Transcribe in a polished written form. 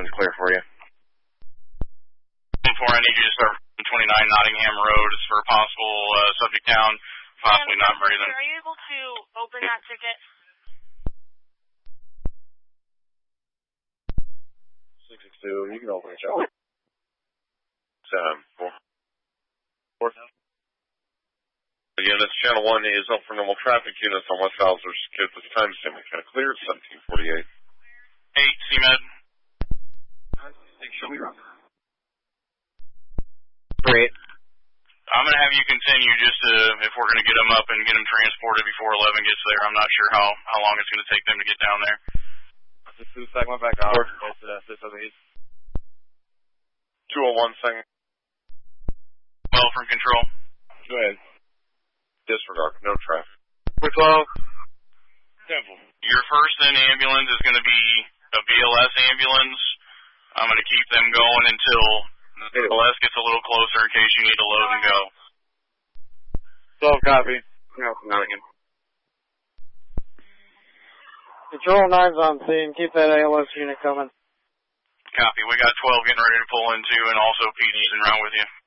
Ambulance clear for you. I need you to start from 29 Nottingham Road. It's for a possible subject down, possibly not breathing. Are you able to open that ticket? 662, you can open it, Chuck. 7-4. Units, Channel 1 is up for normal traffic. Units on West Hauser secure at this time. Standing kind of clear at 1748. 8, CMed. Show me around. Great. I'm going to have you continue just if we're going to get them up and get them transported before 11 gets there. I'm not sure how long it's going to take them to get down there. This is the segment back off. This is 201 second. Well, from control. Go ahead. Disregard. No traffic. We're 12. Simple. Your first in ambulance is going to be a BLS ambulance. I'm going to keep them going until the BLS gets a little closer in case you need to load and go. 12 copy. No, not again. Control 9's on scene. Keep that ALS unit coming. Copy. We got 12 getting ready to pull in too, and also PD's en route with you.